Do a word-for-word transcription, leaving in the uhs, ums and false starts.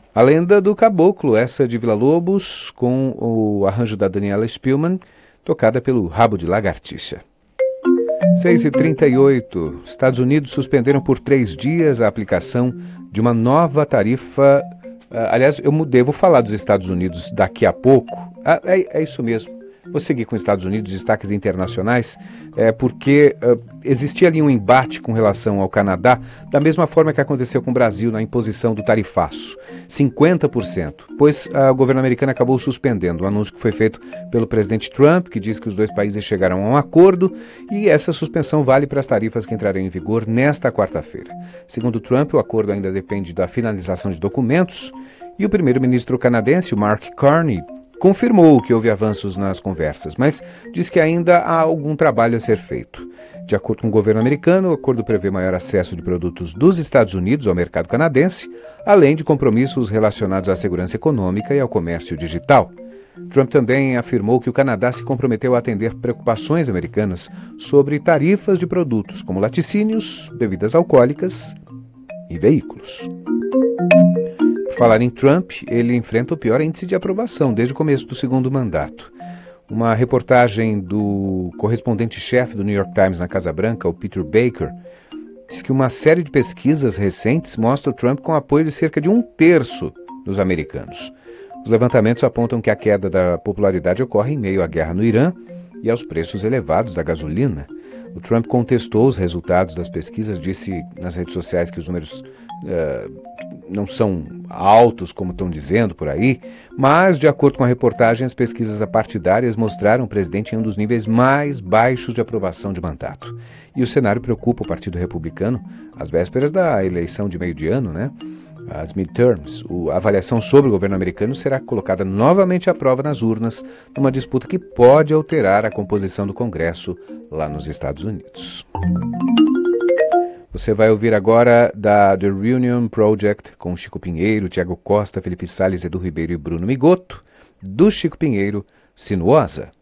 A Lenda do Caboclo, essa de Villa-Lobos, com o arranjo da Daniela Spielmann, tocada pelo Rabo de Lagartixa. seis e trinta e oito. Estados Unidos suspenderam por três dias a aplicação de uma nova tarifa. Uh, aliás, eu devo falar dos Estados Unidos daqui a pouco. Ah, é, é isso mesmo. Vou seguir com os Estados Unidos, destaques internacionais, é, porque uh, existia ali um embate com relação ao Canadá, da mesma forma que aconteceu com o Brasil na imposição do tarifaço, cinquenta por cento, pois uh, o governo americano acabou suspendendo o anúncio que foi feito pelo presidente Trump, que diz que os dois países chegaram a um acordo, e essa suspensão vale para as tarifas que entrarão em vigor nesta quarta-feira. Segundo Trump, o acordo ainda depende da finalização de documentos, e o primeiro-ministro canadense, o Mark Carney, confirmou que houve avanços nas conversas, mas diz que ainda há algum trabalho a ser feito. De acordo com o governo americano, o acordo prevê maior acesso de produtos dos Estados Unidos ao mercado canadense, além de compromissos relacionados à segurança econômica e ao comércio digital. Trump também afirmou que o Canadá se comprometeu a atender preocupações americanas sobre tarifas de produtos como laticínios, bebidas alcoólicas e veículos. Por falar em Trump, ele enfrenta o pior índice de aprovação desde o começo do segundo mandato. Uma reportagem do correspondente-chefe do New York Times na Casa Branca, o Peter Baker, diz que uma série de pesquisas recentes mostra o Trump com apoio de cerca de um terço dos americanos. Os levantamentos apontam que a queda da popularidade ocorre em meio à guerra no Irã e aos preços elevados da gasolina. O Trump contestou os resultados das pesquisas, disse nas redes sociais que os números uh, não são altos, como estão dizendo por aí, mas, de acordo com a reportagem, as pesquisas partidárias mostraram o presidente em um dos níveis mais baixos de aprovação de mandato. E o cenário preocupa o Partido Republicano, às vésperas da eleição de meio de ano, né? As midterms. A avaliação sobre o governo americano será colocada novamente à prova nas urnas, numa disputa que pode alterar a composição do Congresso lá nos Estados Unidos. Você vai ouvir agora da The Reunion Project com Chico Pinheiro, Tiago Costa, Felipe Salles, Edu Ribeiro e Bruno Migoto, do Chico Pinheiro, Sinuosa.